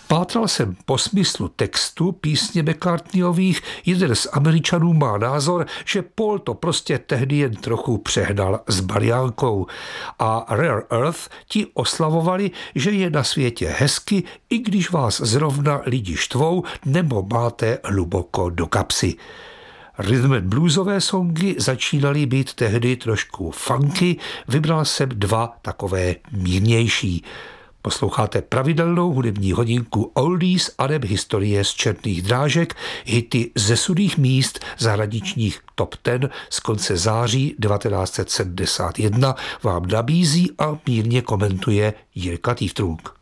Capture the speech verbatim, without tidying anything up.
Pátral jsem po smyslu textu písně McCartneyových, jeden z Američanů má názor, že Paul to prostě tehdy jen trochu přehnal s bariánkou a Rare Earth ti oslavovali, že je na světě hezky, i když vás zrovna lidi štvou nebo máte hluboko do kapsy. Rhythm and bluesové songy začínaly být tehdy trošku funky, vybral jsem dva takové mírnější. Posloucháte pravidelnou hudební hodinku Oldies a neb historie z černých drážek, hity ze sudých míst zahraničních top deset z konce září devatenáct set sedmdesát jedna vám nabízí a mírně komentuje Jirka Týftrunk.